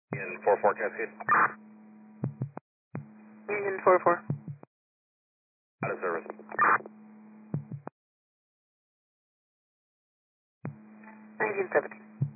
In 44 Cascade. Union 44. Out of service. 1917.